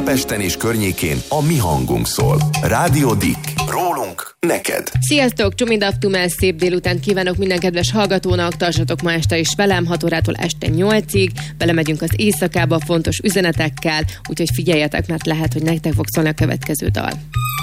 Budapesten és környékén a mi hangunk szól. Rádió Dick. Rólunk neked. Sziasztok! Csomidaptumel, szép délután kívánok minden kedves hallgatónak. Tartsatok ma este is velem, 6 órától este 8-ig. Belemegyünk az éjszakába fontos üzenetekkel, úgyhogy figyeljetek, mert lehet, hogy nektek fog szólni a következő dal.